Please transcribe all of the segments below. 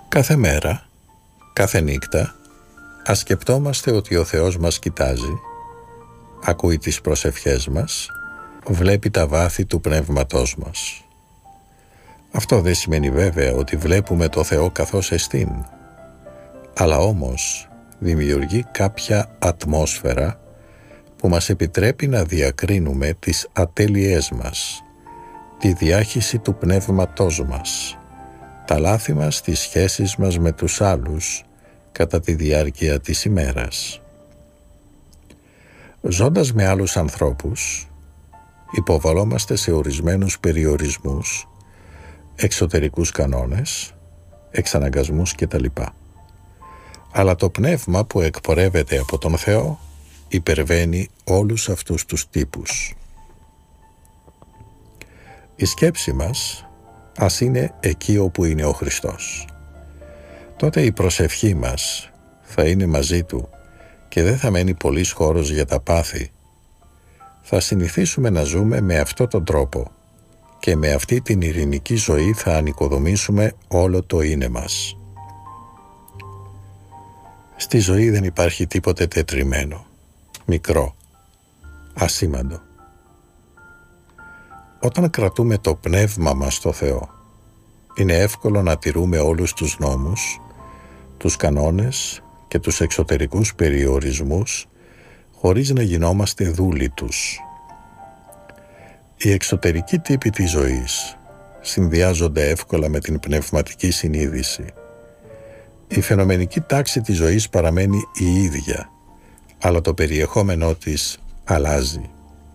Κάθε μέρα, κάθε νύχτα, ας σκεπτόμαστε ότι ο Θεός μας κοιτάζει, ακούει τις προσευχές μας, βλέπει τα βάθη του πνεύματός μας. Αυτό δεν σημαίνει βέβαια ότι βλέπουμε το Θεό καθώς εστίν, αλλά όμως δημιουργεί κάποια ατμόσφαιρα που μας επιτρέπει να διακρίνουμε τις ατέλειές μας, τη διάχυση του πνεύματός μας, τα λάθη μας στις σχέσεις μας με τους άλλους κατά τη διάρκεια της ημέρας. Ζώντας με άλλους ανθρώπους, υποβαλόμαστε σε ορισμένους περιορισμούς, εξωτερικούς κανόνες, εξαναγκασμούς κτλ. Αλλά το πνεύμα που εκπορεύεται από τον Θεό υπερβαίνει όλους αυτούς τους τύπους. Η σκέψη μας ας είναι εκεί όπου είναι ο Χριστός. Τότε η προσευχή μας θα είναι μαζί Του και δεν θα μένει πολύς χώρος για τα πάθη. Θα συνηθίσουμε να ζούμε με αυτόν τον τρόπο και με αυτή την ειρηνική ζωή θα ανοικοδομήσουμε όλο το είναι μας. Στη ζωή δεν υπάρχει τίποτε τετριμένο, μικρό, ασήμαντο. Όταν κρατούμε το πνεύμα μας στο Θεό, είναι εύκολο να τηρούμε όλους τους νόμους, τους κανόνες και τους εξωτερικούς περιορισμούς χωρίς να γινόμαστε δούλοι τους. Οι εξωτερικοί τύποι της ζωής συνδυάζονται εύκολα με την πνευματική συνείδηση. Η φαινομενική τάξη της ζωής παραμένει η ίδια, αλλά το περιεχόμενό της αλλάζει.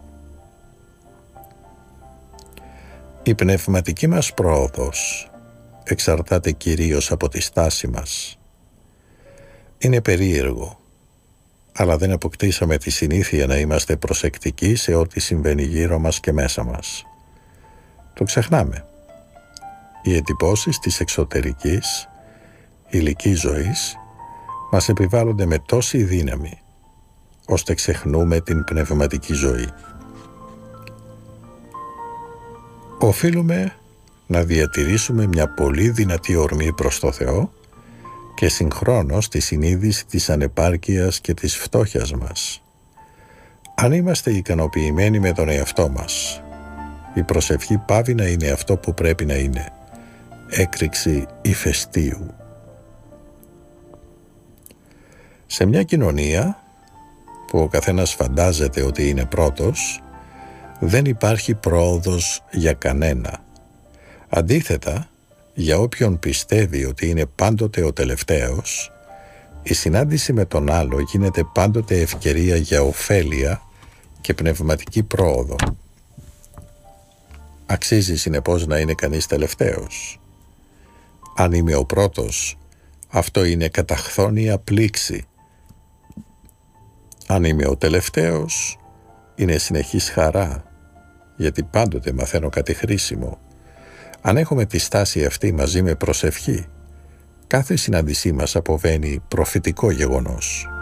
Η πνευματική μας πρόοδος εξαρτάται κυρίως από τη στάση μας. Είναι περίεργο, αλλά δεν αποκτήσαμε τη συνήθεια να είμαστε προσεκτικοί σε ό,τι συμβαίνει γύρω μας και μέσα μας. Το ξεχνάμε. Οι εντυπώσεις της εξωτερικής, υλικής ζωής μας επιβάλλονται με τόση δύναμη, ώστε ξεχνούμε την πνευματική ζωή. Οφείλουμε να διατηρήσουμε μια πολύ δυνατή ορμή προς το Θεό και συγχρόνως τη συνείδηση της ανεπάρκειας και της φτώχειας μας. Αν είμαστε ικανοποιημένοι με τον εαυτό μας, η προσευχή πάβει να είναι αυτό που πρέπει να είναι, έκρηξη ηφαιστείου. Σε μια κοινωνία που ο καθένας φαντάζεται ότι είναι πρώτος, δεν υπάρχει πρόοδος για κανένα. Αντίθετα, για όποιον πιστεύει ότι είναι πάντοτε ο τελευταίος, η συνάντηση με τον άλλο γίνεται πάντοτε ευκαιρία για ωφέλεια και πνευματική πρόοδο. Αξίζει συνεπώς να είναι κανείς τελευταίος. Αν είμαι ο πρώτος, αυτό είναι καταχθόνια πλήξη. Αν είμαι ο τελευταίος, είναι συνεχής χαρά, γιατί πάντοτε μαθαίνω κάτι χρήσιμο. Αν έχουμε τη στάση αυτή μαζί με προσευχή, κάθε συνάντησή μας αποβαίνει προφητικό γεγονός.